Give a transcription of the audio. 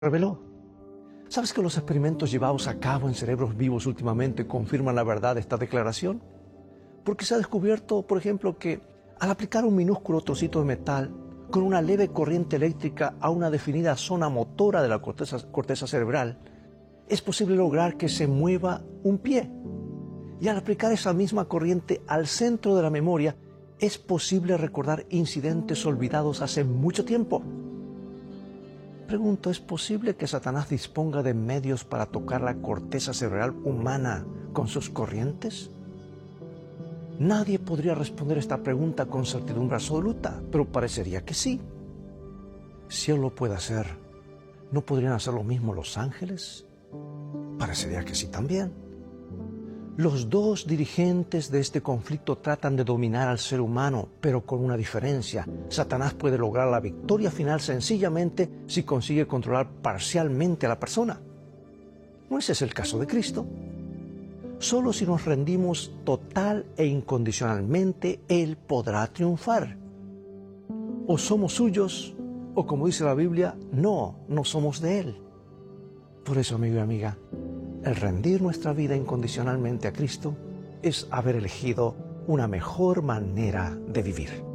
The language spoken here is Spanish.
reveló. ¿Sabes que los experimentos llevados a cabo en cerebros vivos últimamente confirman la verdad de esta declaración? Porque se ha descubierto, por ejemplo, que al aplicar un minúsculo trocito de metal con una leve corriente eléctrica a una definida zona motora de la corteza cerebral, es posible lograr que se mueva un pie. Y al aplicar esa misma corriente al centro de la memoria, es posible recordar incidentes olvidados hace mucho tiempo. Pregunto, ¿es posible que Satanás disponga de medios para tocar la corteza cerebral humana con sus corrientes? Nadie podría responder esta pregunta con certidumbre absoluta, pero parecería que sí. Si Él lo puede hacer, ¿no podrían hacer lo mismo los ángeles? Parecería que sí también. Los dos dirigentes de este conflicto tratan de dominar al ser humano, pero con una diferencia. Satanás puede lograr la victoria final sencillamente si consigue controlar parcialmente a la persona. ¿No ese es el caso de Cristo? Solo si nos rendimos total e incondicionalmente, Él podrá triunfar. O somos suyos, o como dice la Biblia, no somos de Él. Por eso, amigo y amiga, el rendir nuestra vida incondicionalmente a Cristo es haber elegido una mejor manera de vivir.